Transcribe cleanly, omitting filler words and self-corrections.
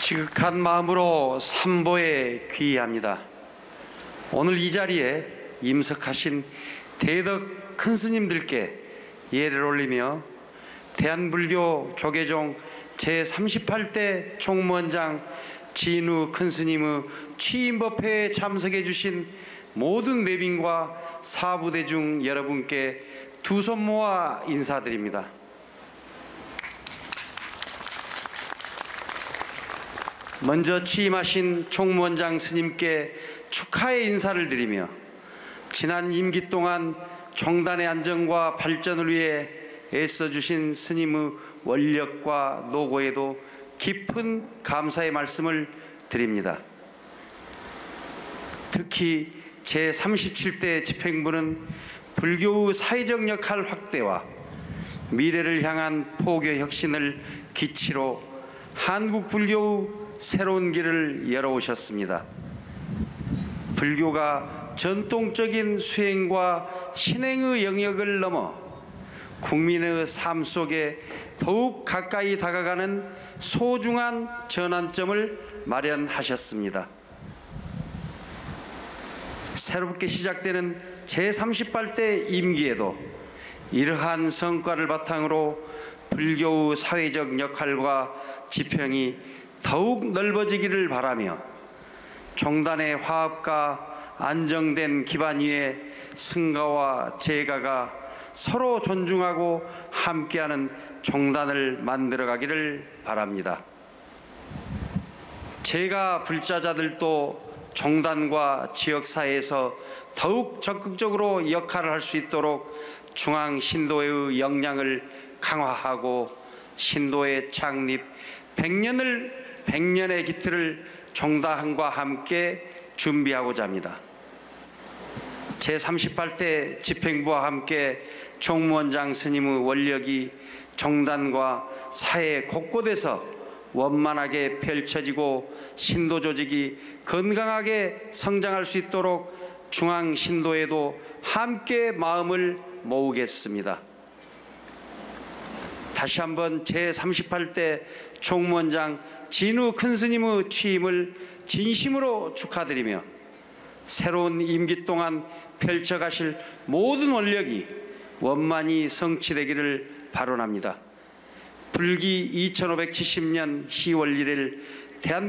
지극한 마음으로 삼보에 귀의합니다. 오늘 이 자리에 임석하신 대덕 큰 스님들께 예를 올리며 대한불교 조계종 제38대 총무원장 진우 큰 스님의 취임법회에 참석해 주신 모든 내빈과 사부대중 여러분께 두 손 모아 인사드립니다. 먼저 취임하신 총무원장 스님께 축하의 인사를 드리며 지난 임기 동안 종단의 안정과 발전을 위해 애써주신 스님의 원력과 노고에도 깊은 감사의 말씀을 드립니다. 특히 제37대 집행부는 불교의 사회적 역할 확대와 미래를 향한 포교 혁신을 기치로 한국 불교의 새로운 길을 열어오셨습니다. 불교가 전통적인 수행과 신행의 영역을 넘어 국민의 삶 속에 더욱 가까이 다가가는 소중한 전환점을 마련하셨습니다. 새롭게 시작되는 제38대 임기에도 이러한 성과를 바탕으로 불교의 사회적 역할과 지평이 더욱 넓어지기를 바라며 종단의 화합과 안정된 기반 위에 승가와 재가가 서로 존중하고 함께하는 종단을 만들어가기를 바랍니다. 재가 불자자들도 종단과 지역사회에서 더욱 적극적으로 역할을 할 수 있도록 중앙 신도의 역량을 강화하고 신도의 창립 100년의 기틀을 종단과 함께 준비하고자 합니다. 제38대 집행부와 함께 총무원장 스님의 원력이 종단과 사회 곳곳에서 원만하게 펼쳐지고 신도 조직이 건강하게 성장할 수 있도록 중앙 신도에도 함께 마음을 모으겠습니다. 다시 한번 제38대 총무원장 진우 큰 스님의 취임을 진심으로 축하드리며 새로운 임기 동안 펼쳐가실 모든 원력이 원만히 성취되기를 발언합니다. 불기 2570년 10월 1일 대한